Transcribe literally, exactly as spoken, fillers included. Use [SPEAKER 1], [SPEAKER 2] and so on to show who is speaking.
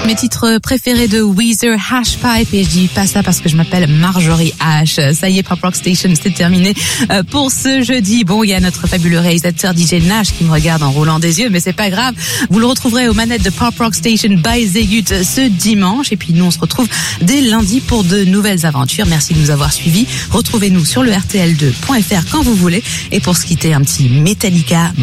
[SPEAKER 1] Mes titres préférés de Weezer, Hash Pipe, et je dis pas ça parce que je m'appelle Marjorie Hash. Ça y est, Pop Rock Station, c'est terminé pour ce jeudi. Bon, il y a notre fabuleux réalisateur D J Nash qui me regarde en roulant des yeux, mais c'est pas grave. Vous le retrouverez aux manettes de Pop Rock Station by Zegut ce dimanche. Et puis nous, on se retrouve dès lundi pour de nouvelles aventures. Merci de nous avoir suivis. Retrouvez-nous sur le R T L deux point F R quand vous voulez. Et pour se quitter, un petit Metallica.